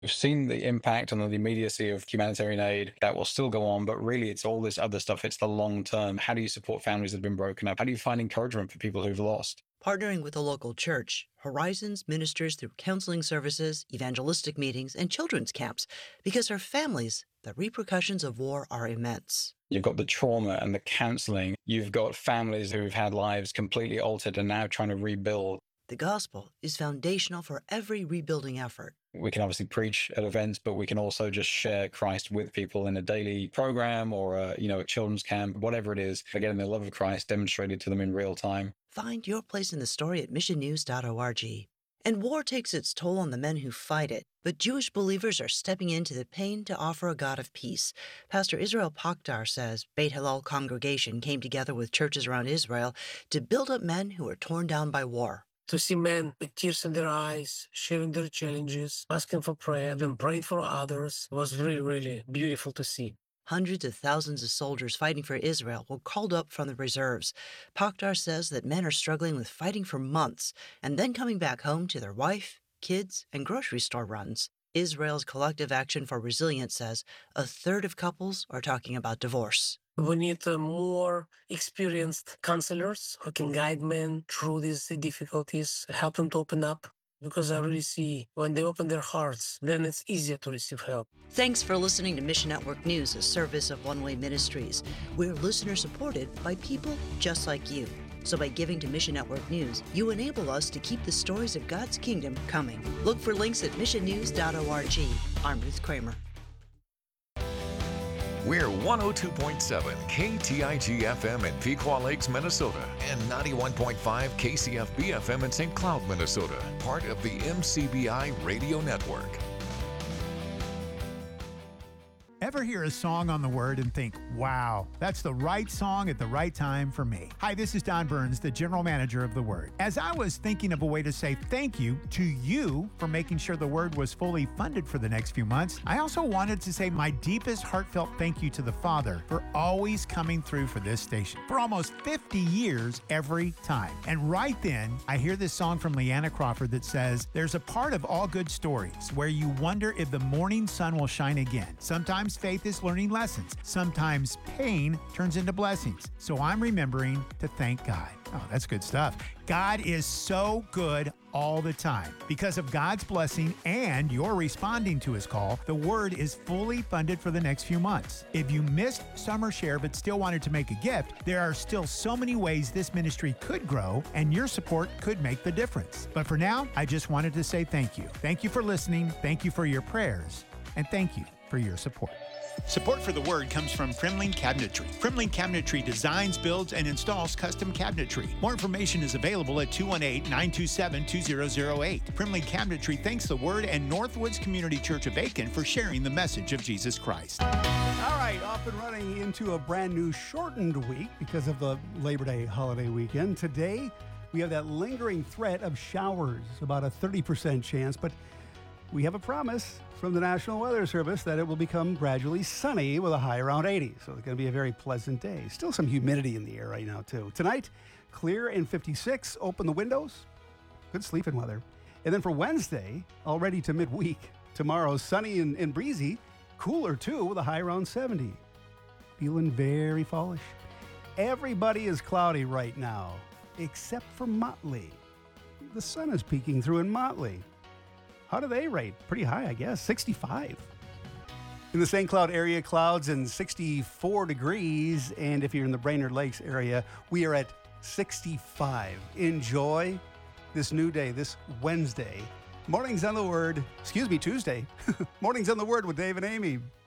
We've seen the impact and the immediacy of humanitarian aid that will still go on, but really it's all this other stuff. It's the long term. How do you support families that have been broken up? How do you find encouragement for people who've lost? Partnering with a local church, Horizons ministers through counseling services, evangelistic meetings, and children's camps because for families, the repercussions of war are immense. You've got the trauma and the counseling. You've got families who've had lives completely altered and now trying to rebuild. The gospel is foundational for every rebuilding effort. We can obviously preach at events, but we can also just share Christ with people in a daily program or a children's camp, whatever it is, getting the love of Christ demonstrated to them in real time. Find your place in the story at missionnews.org. And war takes its toll on the men who fight it, but Jewish believers are stepping into the pain to offer a God of peace. Pastor Israel Pakdar says Beit Hillel congregation came together with churches around Israel to build up men who were torn down by war. To see men with tears in their eyes, sharing their challenges, asking for prayer, and praying for others was really, really beautiful to see. Hundreds of thousands of soldiers fighting for Israel were called up from the reserves. Pakdar says that men are struggling with fighting for months and then coming back home to their wife, kids, and grocery store runs. Israel's Collective Action for Resilience says a third of couples are talking about divorce. We need more experienced counselors who can guide men through these difficulties, help them to open up. Because I really see when they open their hearts, then it's easier to receive help. Thanks for listening to Mission Network News, a service of One Way Ministries. We're listener supported by people just like you. So by giving to Mission Network News, you enable us to keep the stories of God's kingdom coming. Look for links at missionnews.org. I'm Ruth Kramer. We're 102.7 KTIG FM in Pequot Lakes, Minnesota, and 91.5 KCFB FM in St. Cloud, Minnesota, part of the MCBI Radio Network. Ever hear a song on the Word and think, wow, that's the right song at the right time for me? Hi, this is Don Burns, the General Manager of The Word. As I was thinking of a way to say thank you to you for making sure The Word was fully funded for the next few months, I also wanted to say my deepest heartfelt thank you to the Father for always coming through for this station for almost 50 years every time. And right then, I hear this song from Leanna Crawford that says, there's a part of all good stories where you wonder if the morning sun will shine again. Sometimes faith is learning lessons. Sometimes pain turns into blessings. So I'm remembering to thank God. Oh, that's good stuff. God is so good all the time. Because of God's blessing and your responding to his call, the Word is fully funded for the next few months. If you missed Summer Share but still wanted to make a gift, there are still so many ways this ministry could grow and your support could make the difference. But for now, I just wanted to say thank you. Thank you for listening. Thank you for your prayers. And thank you for your support. Support for the Word comes from Kremling Cabinetry. Kremling Cabinetry designs, builds, and installs custom cabinetry. More information is available at 218-927-2008. Kremling Cabinetry thanks the Word and Northwoods Community Church of Aiken for sharing the message of Jesus Christ. All right, off and running into a brand new shortened week because of the Labor Day holiday weekend. Today, we have that lingering threat of showers, about a 30% chance, but we have a promise from the National Weather Service that it will become gradually sunny with a high around 80. So it's going to be a very pleasant day. Still some humidity in the air right now, too. Tonight, clear and 56. Open the windows. Good sleeping weather. And then for Wednesday, already to midweek, tomorrow, sunny and breezy. Cooler, too, with a high around 70. Feeling very fallish. Everybody is cloudy right now, except for Motley. The sun is peeking through in Motley. How do they rate? Pretty high, I guess, 65. In the St. Cloud area, clouds and 64 degrees. And if you're in the Brainerd Lakes area, we are at 65. Enjoy this new day, this Wednesday. Mornings on the Word, Tuesday. Mornings on the Word with Dave and Amy.